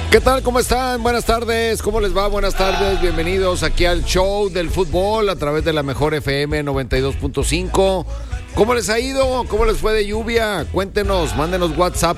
¿Qué tal? ¿Cómo están? Buenas tardes. ¿Cómo les va? Buenas tardes. Bienvenidos aquí al show del fútbol a través de la mejor FM 92.5. ¿Cómo les ha ido? ¿Cómo les fue de lluvia? Cuéntenos, mándenos WhatsApp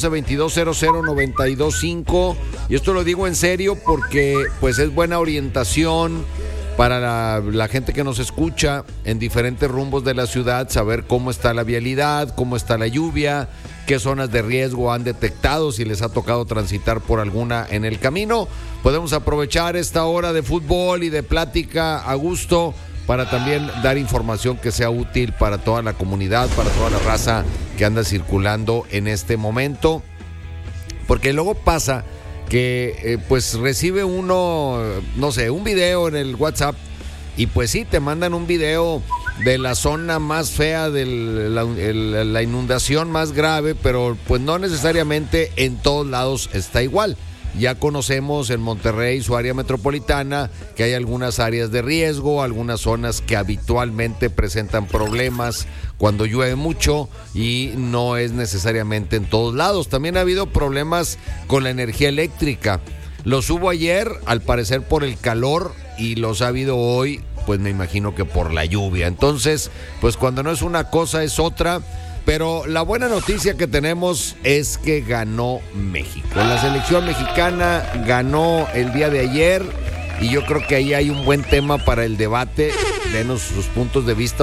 811-2200-925. Y esto lo digo en serio porque pues es buena orientación para la gente que nos escucha en diferentes rumbos de la ciudad, saber cómo está la vialidad, cómo está la lluvia, qué zonas de riesgo han detectado, si les ha tocado transitar por alguna en el camino. Podemos aprovechar esta hora de fútbol y de plática a gusto para también dar información que sea útil para toda la comunidad, para toda la raza que anda circulando en este momento. Porque luego pasa que pues recibe uno, no sé, un video en el WhatsApp y pues sí, te mandan un video de la zona más fea, de la inundación más grave, pero pues no necesariamente en todos lados está igual. Ya conocemos en Monterrey, su área metropolitana, que hay algunas áreas de riesgo, algunas zonas que habitualmente presentan problemas cuando llueve mucho y no es necesariamente en todos lados. También ha habido problemas con la energía eléctrica. Los hubo ayer, al parecer por el calor, y los ha habido hoy, pues me imagino que por la lluvia. Entonces, pues cuando no es una cosa es otra. Pero la buena noticia que tenemos es que ganó México. La selección mexicana ganó el día de ayer y yo creo que ahí hay un buen tema para el debate. Denos sus puntos de vista,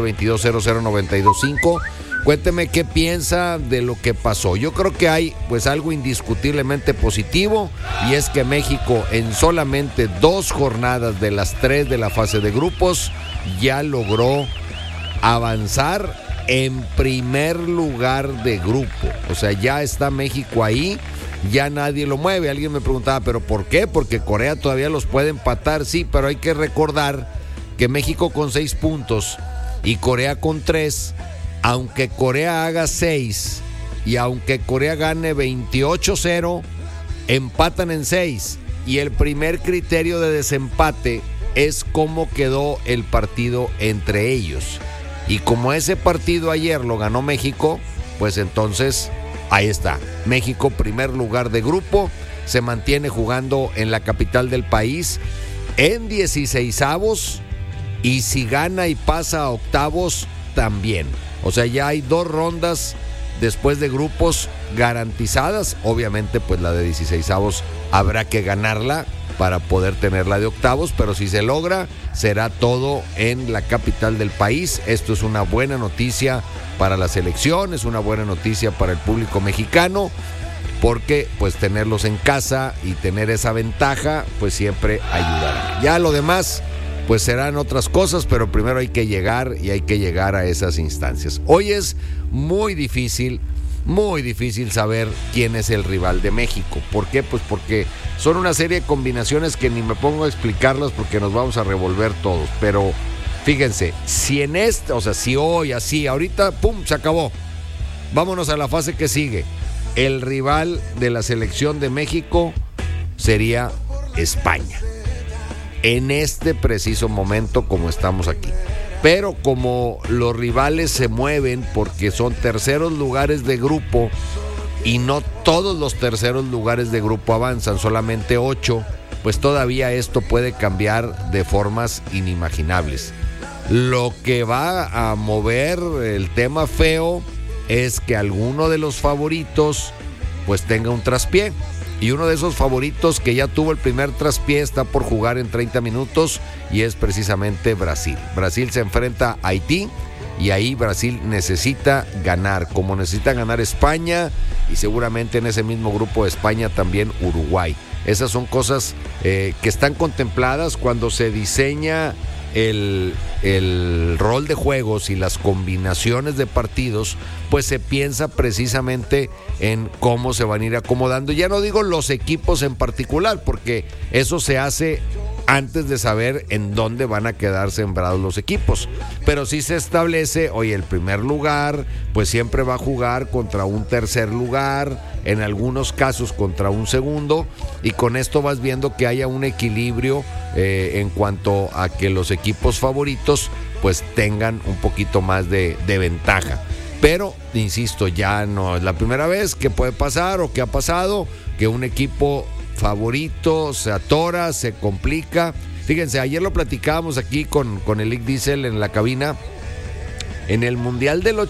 811-2200-925. Cuénteme qué piensa de lo que pasó. Yo creo que hay pues algo indiscutiblemente positivo y es que México en solamente 2 jornadas de las 3 de la fase de grupos ya logró avanzar en primer lugar de grupo. O sea, ya está México ahí, ya nadie lo mueve. Alguien me preguntaba, ¿pero por qué? Porque Corea todavía los puede empatar, sí, pero hay que recordar que México con 6 puntos y Corea con 3, aunque Corea haga 6 y aunque Corea gane 28-0, empatan en 6 y el primer criterio de desempate es cómo quedó el partido entre ellos. Y como ese partido ayer lo ganó México, pues entonces ahí está. México, primer lugar de grupo, se mantiene jugando en la capital del país en 16avos y si gana y pasa a octavos también. O sea, ya hay 2 rondas después de grupos garantizadas. Obviamente, pues la de 16avos habrá que ganarla para poder tener la de octavos, pero si se logra, será todo en la capital del país. Esto es una buena noticia para la selección, es una buena noticia para el público mexicano, porque pues tenerlos en casa y tener esa ventaja, pues siempre ayudará. Ya lo demás, pues serán otras cosas, pero primero hay que llegar y hay que llegar a esas instancias. Hoy es muy difícil saber quién es el rival de México. ¿Por qué? Pues porque son una serie de combinaciones que ni me pongo a explicarlas porque nos vamos a revolver todos. Pero fíjense, si hoy, así, ahorita, pum, se acabó. Vámonos a la fase que sigue. El rival de la selección de México sería España. En este preciso momento como estamos aquí. Pero como los rivales se mueven porque son terceros lugares de grupo y no todos los terceros lugares de grupo avanzan, solamente 8, pues todavía esto puede cambiar de formas inimaginables. Lo que va a mover el tema feo es que alguno de los favoritos pues tenga un traspié. Y uno de esos favoritos que ya tuvo el primer traspié está por jugar en 30 minutos y es precisamente Brasil. Brasil se enfrenta a Haití y ahí Brasil necesita ganar, como necesita ganar España y seguramente en ese mismo grupo de España también Uruguay. Esas son cosas que están contempladas cuando se diseña el rol de juegos y las combinaciones de partidos, pues se piensa precisamente en cómo se van a ir acomodando. Ya no digo los equipos en particular, porque eso se hace antes de saber en dónde van a quedar sembrados los equipos. Pero sí se establece, oye, el primer lugar pues siempre va a jugar contra un tercer lugar, en algunos casos contra un segundo, y con esto vas viendo que haya un equilibrio en cuanto a que los equipos favoritos pues tengan un poquito más de ventaja. Pero, insisto, ya no es la primera vez que puede pasar o que ha pasado, que un equipo favorito se atora, se complica. Fíjense, ayer lo platicábamos aquí con el Lick Diesel en la cabina. En el Mundial del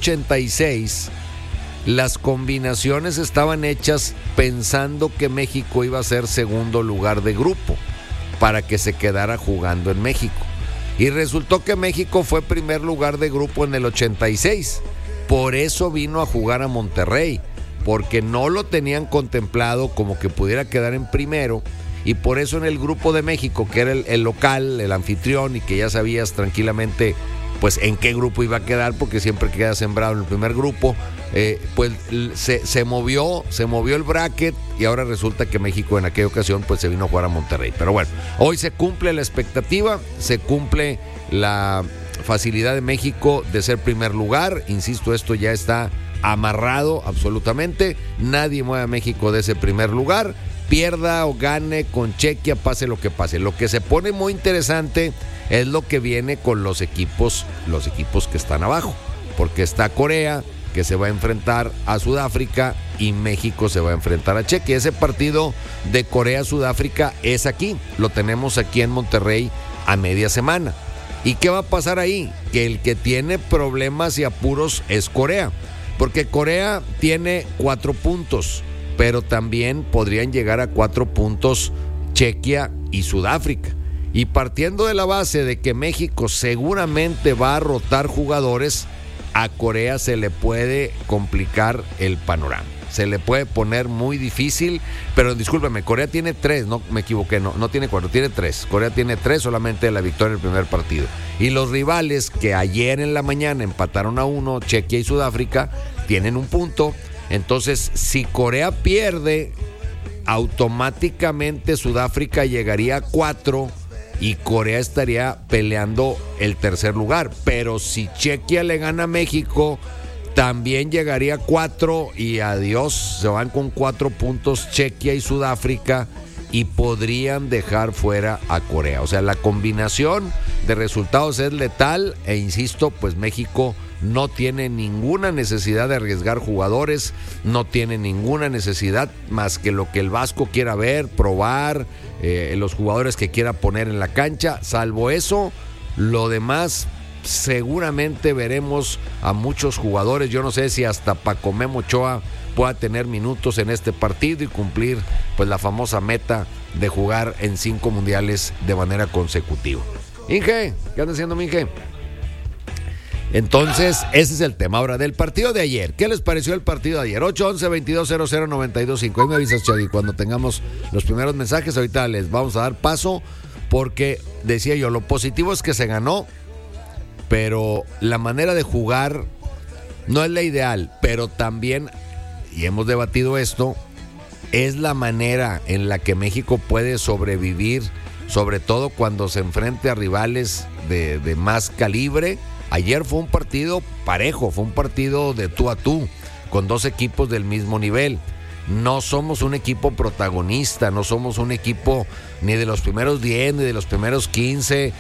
86, las combinaciones estaban hechas pensando que México iba a ser segundo lugar de grupo para que se quedara jugando en México. Y resultó que México fue primer lugar de grupo en el 86. Por eso vino a jugar a Monterrey, porque no lo tenían contemplado como que pudiera quedar en primero. Y por eso en el grupo de México, que era el local, el anfitrión, y que ya sabías tranquilamente pues en qué grupo iba a quedar, porque siempre queda sembrado en el primer grupo, pues se movió el bracket, y ahora resulta que México en aquella ocasión pues se vino a jugar a Monterrey. Pero bueno, hoy se cumple la expectativa, se cumple la facilidad de México de ser primer lugar. Insisto, esto ya está amarrado absolutamente, nadie mueve a México de ese primer lugar, pierda o gane con Chequia, pase lo que pase. Lo que se pone muy interesante es lo que viene con los equipos que están abajo, porque está Corea, que se va a enfrentar a Sudáfrica, y México se va a enfrentar a Chequia. Ese partido de Corea-Sudáfrica es aquí, lo tenemos aquí en Monterrey a media semana. ¿Y qué va a pasar ahí? Que el que tiene problemas y apuros es Corea, porque Corea tiene 4 puntos, pero también podrían llegar a 4 puntos Chequia y Sudáfrica. Y partiendo de la base de que México seguramente va a rotar jugadores, a Corea se le puede complicar el panorama. Se le puede poner muy difícil, pero discúlpeme, Corea tiene 3, no me equivoqué, no tiene 4, tiene 3. Corea tiene 3, solamente la victoria en el primer partido. Y los rivales que ayer en la mañana empataron a 1, Chequia y Sudáfrica, tienen 1 punto. Entonces, si Corea pierde, automáticamente Sudáfrica llegaría a 4 y Corea estaría peleando el tercer lugar. Pero si Chequia le gana a México, también llegaría a 4 y adiós, se van con 4 puntos Chequia y Sudáfrica, y podrían dejar fuera a Corea. O sea, la combinación de resultados es letal, e insisto, pues México no tiene ninguna necesidad de arriesgar jugadores, no tiene ninguna necesidad más que lo que el Vasco quiera ver, probar, los jugadores que quiera poner en la cancha. Salvo eso, lo demás seguramente veremos a muchos jugadores. Yo no sé si hasta Paco Memo Ochoa pueda tener minutos en este partido y cumplir pues la famosa meta de jugar en 5 mundiales de manera consecutiva. Inge, ¿qué anda haciendo, Inge? Entonces, ese es el tema. Ahora, del partido de ayer, ¿qué les pareció el partido de ayer? 811-2200-925. Ahí me avisas, Chagui, cuando tengamos los primeros mensajes. Ahorita les vamos a dar paso, porque decía yo, lo positivo es que se ganó, pero la manera de jugar no es la ideal, pero también, y hemos debatido esto, es la manera en la que México puede sobrevivir, sobre todo cuando se enfrente a rivales de más calibre. Ayer fue un partido parejo, fue un partido de tú a tú, con 2 equipos del mismo nivel. No somos un equipo protagonista, no somos un equipo ni de los primeros 10, ni de los primeros 15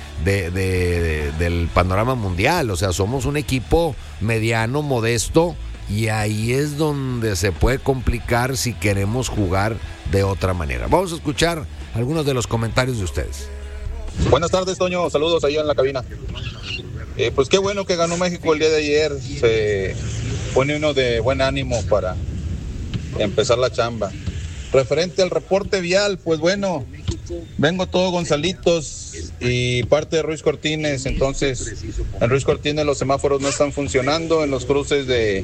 del panorama mundial. O sea, somos un equipo mediano, modesto, y ahí es donde se puede complicar si queremos jugar de otra manera. Vamos a escuchar algunos de los comentarios de ustedes. Buenas tardes, Toño. Saludos ahí en la cabina. Pues qué bueno que ganó México el día de ayer. Se pone uno de buen ánimo para empezar la chamba. Referente al reporte vial, pues bueno, vengo todo Gonzalitos y parte de Ruiz Cortines. Entonces, en Ruiz Cortines los semáforos no están funcionando. En los cruces de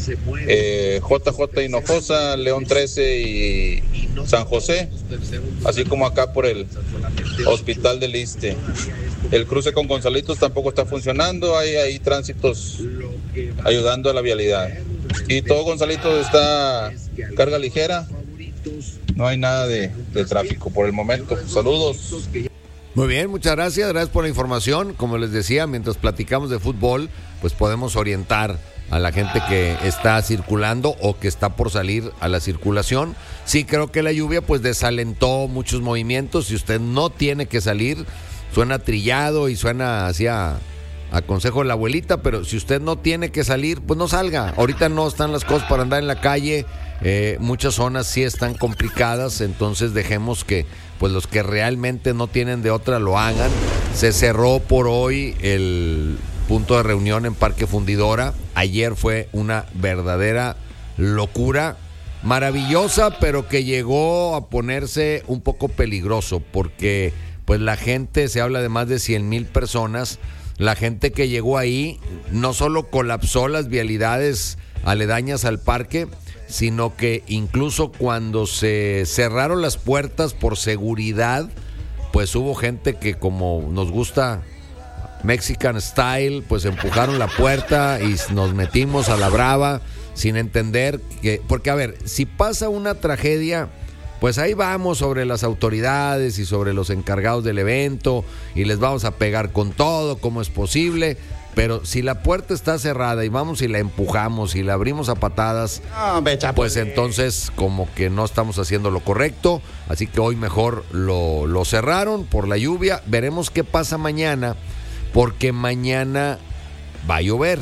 JJ Hinojosa, León 13 y San José, así como acá por el Hospital del Iste. El cruce con Gonzalitos tampoco está funcionando. Hay tránsitos ayudando a la vialidad. Y todo Gonzalitos está carga ligera. No hay nada de tráfico por el momento. Saludos. Muy bien, muchas gracias por la información. Como les decía, mientras platicamos de fútbol, pues podemos orientar a la gente que está circulando o que está por salir a la circulación. Sí, creo que la lluvia pues desalentó muchos movimientos. Si usted no tiene que salir, suena trillado y suena hacia a consejo de la abuelita, pero si usted no tiene que salir, pues no salga. Ahorita no están las cosas para andar en la calle, muchas zonas sí están complicadas, entonces dejemos que pues los que realmente no tienen de otra lo hagan. Se cerró por hoy el punto de reunión en Parque Fundidora. Ayer fue una verdadera locura, maravillosa, pero que llegó a ponerse un poco peligroso, porque pues la gente, se habla de más de 100,000 personas. La gente que llegó ahí no solo colapsó las vialidades aledañas al parque, sino que incluso cuando se cerraron las puertas por seguridad, pues hubo gente que, como nos gusta Mexican Style, pues empujaron la puerta y nos metimos a la brava sin entender que, porque a ver, si pasa una tragedia, pues ahí vamos sobre las autoridades y sobre los encargados del evento y les vamos a pegar con todo como es posible, pero si la puerta está cerrada y vamos y la empujamos y la abrimos a patadas, pues entonces como que no estamos haciendo lo correcto, así que hoy mejor lo cerraron por la lluvia. Veremos qué pasa mañana, porque mañana va a llover.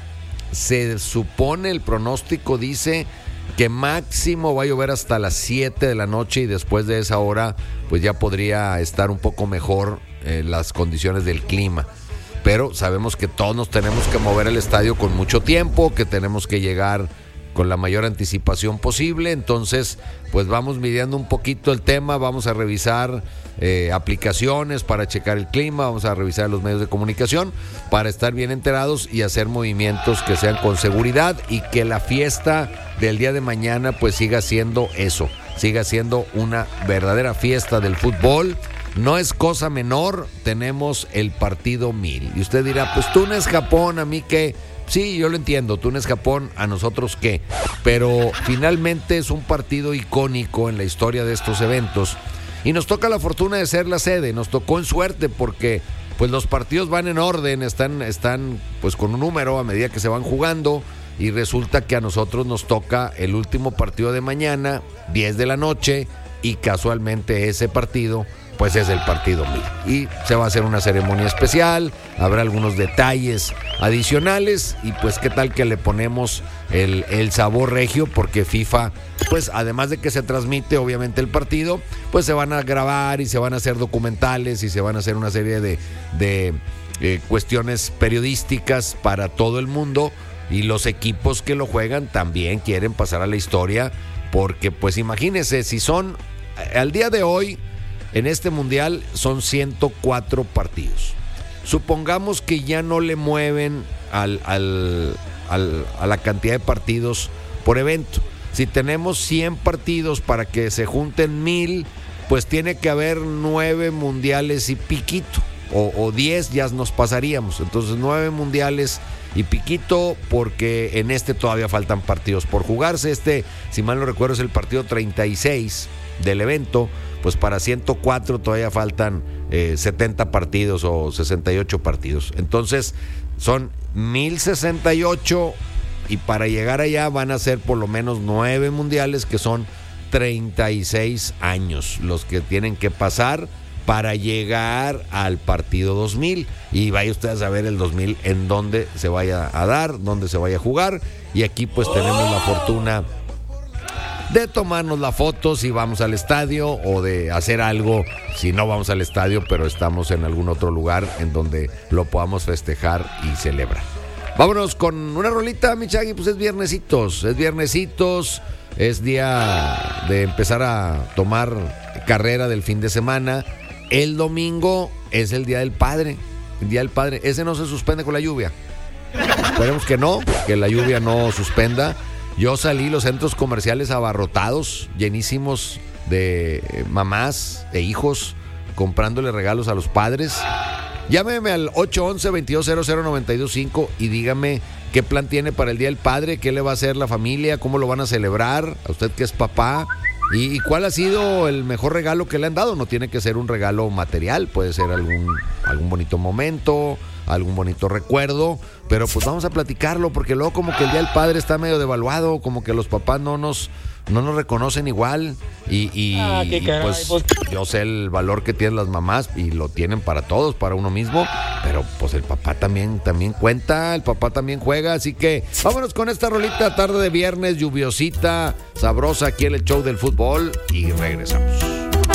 Se supone, el pronóstico dice que máximo va a llover hasta las 7 de la noche y después de esa hora pues ya podría estar un poco mejor las condiciones del clima. Pero sabemos que todos nos tenemos que mover al estadio con mucho tiempo, que tenemos que llegar con la mayor anticipación posible. Entonces pues vamos midiendo un poquito el tema, vamos a revisar aplicaciones para checar el clima, vamos a revisar los medios de comunicación para estar bien enterados y hacer movimientos que sean con seguridad, y que la fiesta del día de mañana pues siga siendo eso, siga siendo una verdadera fiesta del fútbol. No es cosa menor, tenemos el partido 1000. Y usted dirá, pues Túnez, Japón, ¿a mí qué? Sí, yo lo entiendo, Túnez, Japón, ¿a nosotros qué? Pero finalmente es un partido icónico en la historia de estos eventos. Y nos toca la fortuna de ser la sede, nos tocó en suerte, porque pues los partidos van en orden, están pues con un número a medida que se van jugando, y resulta que a nosotros nos toca el último partido de mañana, 10 de la noche, y casualmente ese partido pues es el partido 1000. Y se va a hacer una ceremonia especial, habrá algunos detalles adicionales, y pues qué tal que le ponemos el sabor regio, porque FIFA, pues además de que se transmite obviamente el partido, pues se van a grabar y se van a hacer documentales y se van a hacer una serie de cuestiones periodísticas para todo el mundo, y los equipos que lo juegan también quieren pasar a la historia, porque pues imagínense, si son al día de hoy en este mundial son 104 partidos. Supongamos que ya no le mueven a la cantidad de partidos por evento. Si tenemos 100 partidos para que se junten 1000, pues tiene que haber 9 mundiales y piquito, o 10 ya nos pasaríamos. Entonces 9 mundiales y piquito, porque en este todavía faltan partidos por jugarse. Si mal no recuerdo, es el partido 36 del evento. Pues para 104 todavía faltan 70 partidos o 68 partidos. Entonces son 1068, y para llegar allá van a ser por lo menos 9 mundiales, que son 36 años los que tienen que pasar para llegar al partido 2000. Y vaya usted a saber el 2000 en dónde se vaya a dar, dónde se vaya a jugar. Y aquí pues tenemos la fortuna de tomarnos la foto si vamos al estadio, o de hacer algo si no vamos al estadio, pero estamos en algún otro lugar en donde lo podamos festejar y celebrar. Vámonos con una rolita, mi Chagui. Pues es viernesitos, es día de empezar a tomar carrera del fin de semana. El domingo es el Día del Padre, ese no se suspende con la lluvia. Esperemos que no, que la lluvia no suspenda. Yo salí, los centros comerciales abarrotados, llenísimos de mamás e hijos comprándole regalos a los padres. Llámeme al 811-2200-925 y dígame qué plan tiene para el Día del Padre, qué le va a hacer la familia, cómo lo van a celebrar, a usted que es papá, y cuál ha sido el mejor regalo que le han dado. No tiene que ser un regalo material, puede ser algún bonito momento, algún bonito recuerdo, pero pues vamos a platicarlo, porque luego como que el Día del Padre está medio devaluado, como que los papás no nos reconocen igual, y pues yo sé el valor que tienen las mamás, y lo tienen para todos, para uno mismo, pero pues pues el papá también cuenta, el papá también juega, así que vámonos con esta rolita, tarde de viernes, lluviosita, sabrosa aquí en el show del fútbol y regresamos.